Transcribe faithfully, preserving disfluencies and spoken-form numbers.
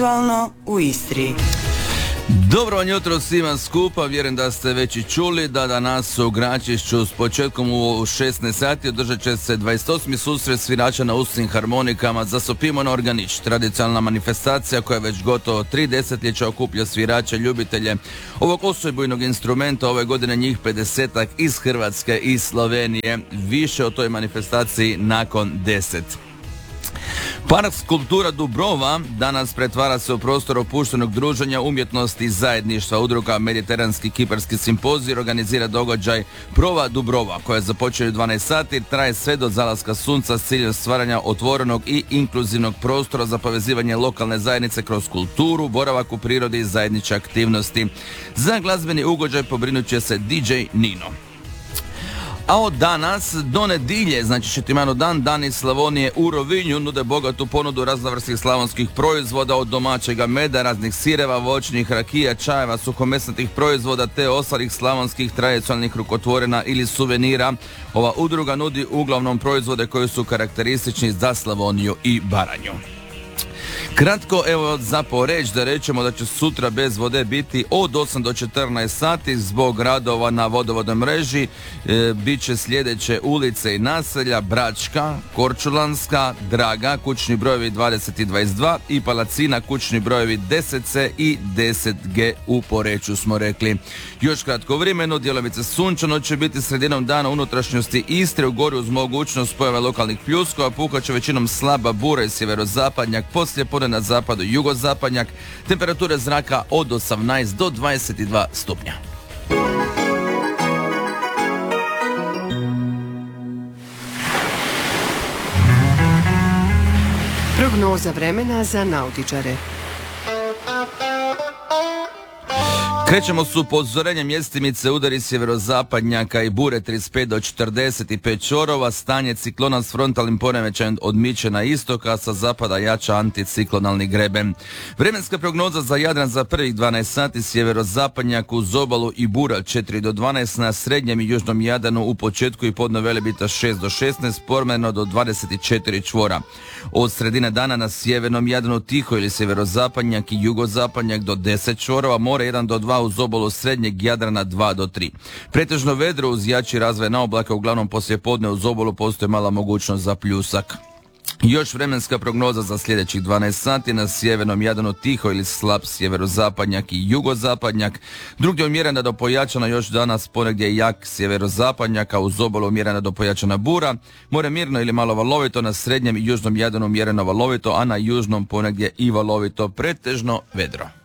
u Istri. Dobro vam jutro svima skupa, vjerujem da ste već i čuli da danas u Gračišću s početkom u šesnaest sati održat će se dvadeset osmi susret svirača na usnim harmonikama za Sopimon Organić, tradicionalna manifestacija koja već gotovo tri desetljeća okuplja svirače, ljubitelje ovog osojbujnog instrumenta, ove godine njih pedesetak iz Hrvatske i Slovenije, više o toj manifestaciji nakon deset. Park skulptura Dubrova danas pretvara se u prostor opuštenog druženja, umjetnosti i zajedništva. Udruga Mediteranski kiparski simpozij organizira događaj Prova Dubrova koja započinje u dvanaest sati, traje sve do zalaska sunca s ciljem stvaranja otvorenog i inkluzivnog prostora za povezivanje lokalne zajednice kroz kulturu, boravak u prirodi i zajedničke aktivnosti. Za glazbeni ugođaj pobrinut će se D J Nino. A od danas do nedilje, znači šetimano dan, Dani Slavonije u Rovinju nude bogatu ponudu raznovrsnih slavonskih proizvoda od domaćega meda, raznih sireva, voćnih, rakija, čajeva, suhomesnatih proizvoda te ostalih slavonskih tradicionalnih rukotvorena ili suvenira. Ova udruga nudi uglavnom proizvode koji su karakteristični za Slavoniju i Baranju. Kratko, evo za poreć da rečemo da će sutra bez vode biti od osam do četrnaest sati zbog radova na vodovodnoj mreži. E, bit će sljedeće ulice i naselja: Bračka, Korčulanska, Draga, kućni brojevi dvadeset i dvadeset dva i Palacina, kućni brojevi deset ce i deset ge u Poreču smo rekli. Još kratko vremeno, djelomice sunčano će biti sredinom dana u unutrašnjosti Istre, u gori uz mogućnost pojave lokalnih pljuskova, puhat će većinom slaba bura i sjeverozapadnjak, poslije podne na zapadu jugozapadnjak, temperature zraka od osamnaest do dvadeset dva stupnja. Prognoza vremena za nautičare. Krećemo s upozorenjem mjestimice, udari sjeverozapadnjaka i bure trideset pet do četrdeset pet čorova, stanje ciklona s frontalnim poremećajem odmiče na istok, a sa zapada jača anticiklonalni greben. Vremenska prognoza za Jadran za prvih dvanaest sati: sjeverozapadnjak uz obalu i bura četiri do dvanaest, na srednjem i južnom Jadranu u početku i podno Velebita šest do šesnaest, pormeno do dvadeset četiri čvora. Od sredine dana na sjevernom Jadranu tiho ili sjeverozapadnjak i jugozapadnjak do deset čvorova, more jedan do dva uz obalu srednjeg Jadrana dva do tri. Pretežno vedro uz jači razvoj na oblaka, uglavnom poslije podne uz obalu postoji mala mogućnost za pljusak. Još vremenska prognoza za sljedećih dvanaest sati: na sjevernom Jadranu tiho ili slab sjeverozapadnjak i jugozapadnjak, drugdje umjerena do pojačana, još danas ponegdje jak sjeverozapadnjak, a uz obalu umjerena do pojačana bura, more mirno ili malo valovito, na srednjem i južnom Jadranu umjereno valovito, a na južnom ponegdje i valovito, pretežno vedro.